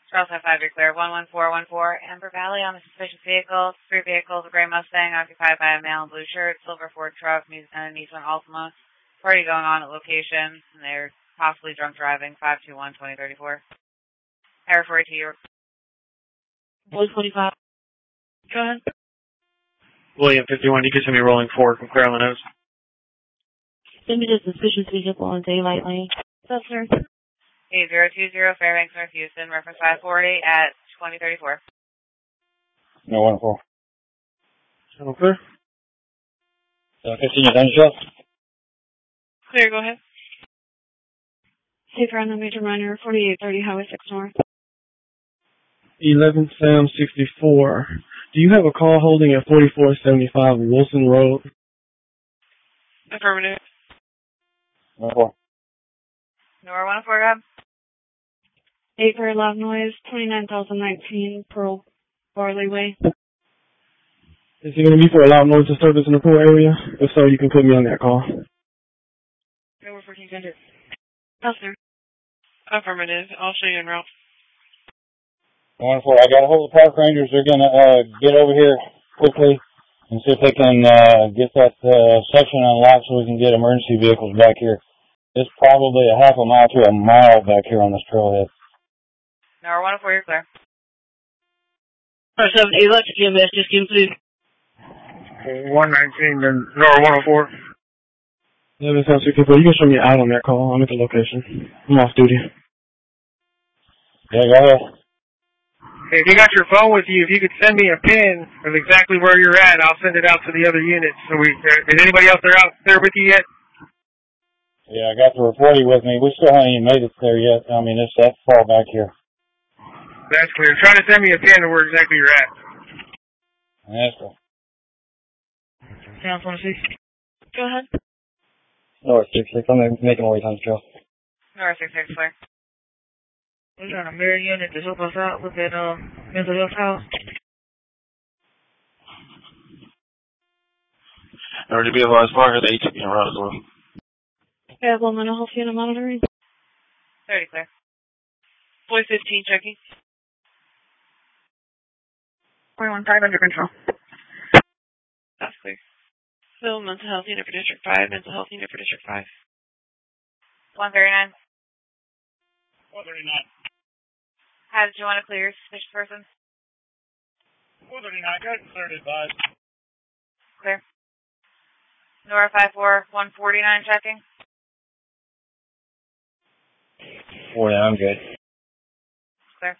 Charles High 5, you're clear. 11414, Amber Valley on the suspicious vehicle. 3 vehicles, a gray Mustang occupied by a male in blue shirt, silver Ford truck, and a Nissan Altima. Party going on at location, and they're possibly drunk driving. 521-2034. I refer to you. 125. Go ahead. William 51, you can send me rolling forward from Clear on the nose. Send me the suspicious vehicle on Daylight Lane. Yes, sir. 8020 Fairbanks, North Houston, reference 540 at 2034. No, 104. Channel clear? 15, attention. Clear, go ahead. Safe around the major minor, 4830 Highway 6 North. 11 Sam 64. Do you have a call holding at 4475 Wilson Road? Affirmative. 104. Nora 104, go ahead. 8 very loud noise, 29,019 Pearl Barley Way. Is it going to be for a loud noise disturbance in the pool area? If so, you can put me on that call. Over 1400. Yes, sir. Affirmative. I'll show you en route. 104. I got a hold of the park rangers. They're going to get over here quickly and see if they can get that section unlocked so we can get emergency vehicles back here. It's probably a half a mile to a mile back here on this trailhead. Nora 104, you're clear. 7 electric EMS, just give please. 119 and Nora 104. 11 Sam 64. You can show me out on that call. I'm at the location. I'm off duty. Yeah, go ahead. Hey, if you got your phone with you, if you could send me a pin of exactly where you're at, I'll send it out to the other units. So is anybody else out there with you yet? Yeah, I got the reporting with me. We still haven't even made it there yet. I mean, it's that far back here. That's clear. Try to send me a pin of where exactly you're at. That's cool. Sounds 106. Go ahead. North 66. I'm making my way down the trail. Nora 66, clear. We got a mirror unit to help us out with that mental health house. Already be advised, Parker, the ATP and route as well. Yeah, well, mental health unit monitoring. 30, clear. Boy 15, checking. 415 under control. That's clear. Phil, mental health unit for District 5, mental health unit for District 5. 139. 439. How did you want to clear suspicious person? 439, good. Cleared advised. Clear. Nora 54, 149, checking. 4, I'm good. Clear.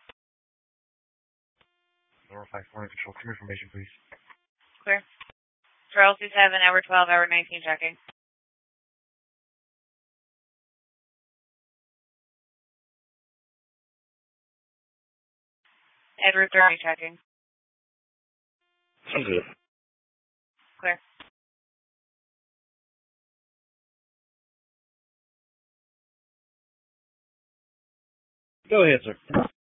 Nora 54 control. Some information, please. Clear. Charles 27, hour 12, hour 19, checking. Edward 30, checking. I'm good. Clear. Go ahead, sir.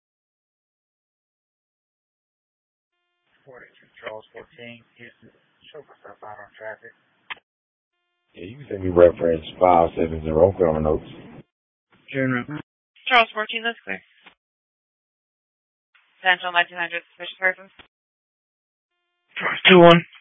42, Charles 14. Houston, show myself out on traffic. Yeah, you can send me reference 570. Put on the notes. General. Charles 14, that's clear. Central 1900, suspicious person. 2-1.